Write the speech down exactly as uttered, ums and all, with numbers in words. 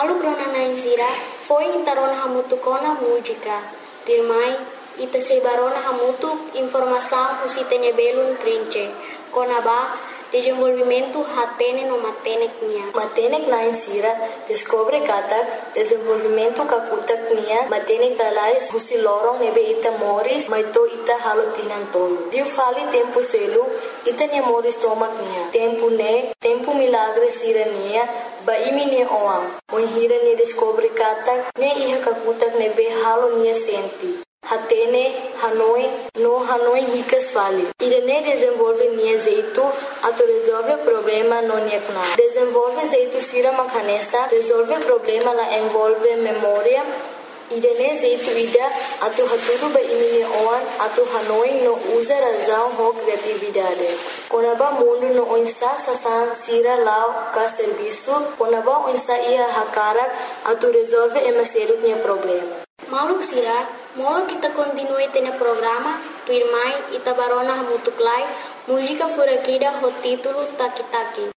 Malu krona naizira foi intarona hamutu kona música. Dirmai ita sebarona hamutu informação kusitenya belun trinche. Kona ba desenvolvimento hatene no matenek nia. Matenek na insira descobre kata desenvolvimento kakutak nia matenek lalais husi lorong nebe ita moris maito ita halotinan tolo. Diu fali tempo selu ita nia moris tomak nia. Tempo ne tempo milagre sira nia ba imi nia oam. Oin hira nia descobre kata ne iha kakutak nebe halo nia senti. Hatene, Hanoi, no Hanoi ricas fali. Irene desenvolve nia jeito, ato resolve problema no niekna. Desenvolve jeito sira makanesa, resolve problema la envolve memória. Irene jeito ida, ato haturu ba imini oan, ato Hanoi no usa razão ho criatividade. Konaba mundo no oinsa sasan sira lao ka serviço, konaba oinsa ia hakarak, ato resolve emaseru nia problema. Mauluk sira, molo kita continue tene programa, tu irmai ita barona hamutuklai, música furakida ho título Taki Taki.